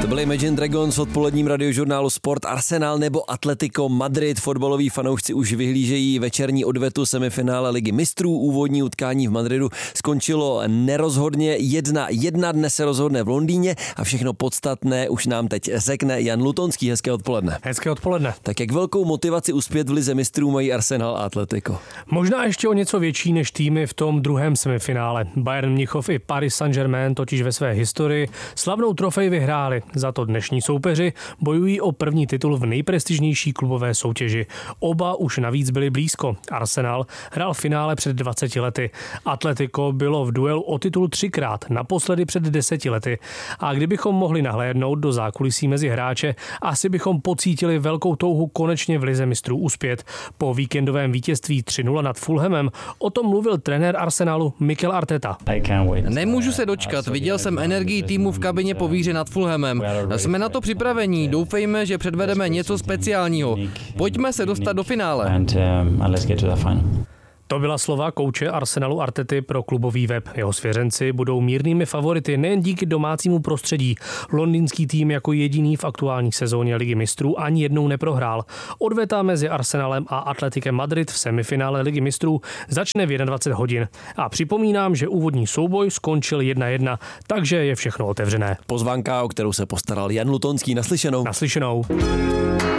byly Imagine Dragons v odpoledním radiožurnálu Sport. Arsenal nebo Atletico Madrid. Fotbaloví fanoušci už vyhlížejí večerní odvetu semifinále Ligy mistrů. Úvodní utkání v Madridu skončilo nerozhodně 1-1. Dnes se rozhodne v Londýně a všechno podstatné už nám teď řekne Jan Lutonský. Hezké odpoledne. Hezké odpoledne. Tak jak velkou motivaci uspět v Lize mistrů mají Arsenal a Atletico? Možná ještě o něco větší než týmy v tom druhém semifinále. Bayern Mnichov i Paris Saint-Germain totiž ve své historii slavnou trofej vyhráli. Za to dnešní soupeři bojují o první titul v nejprestižnější klubové soutěži. Oba už navíc byli blízko. Arsenal hrál v finále před 20 lety. Atletico bylo v duelu o titul 3krát, naposledy před 10 lety. A kdybychom mohli nahlédnout do zákulisí mezi hráče, asi bychom pocítili velkou touhu konečně v Lize mistrů uspět. Po víkendovém vítězství 3-0 nad Fulhamem o tom mluvil trenér Arsenalu Mikel Arteta. Nemůžu se dočkat, viděl jsem energii týmu v kabině po výhře nad Fulhamem. Jsme na to připravení, doufejme, že předvedeme něco speciálního. Pojďme se dostat do finále. To byla slova kouče Arsenalu Artety pro klubový web. Jeho svěřenci budou mírnými favority nejen díky domácímu prostředí. Londýnský tým jako jediný v aktuální sezóně Ligy mistrů ani jednou neprohrál. Odveta mezi Arsenalem a Atletikem Madrid v semifinále Ligy mistrů začne v 21 hodin. A připomínám, že úvodní souboj skončil 1-1, takže je všechno otevřené. Pozvánka, o kterou se postaral Jan Lutonský. Naslyšenou. Naslyšenou.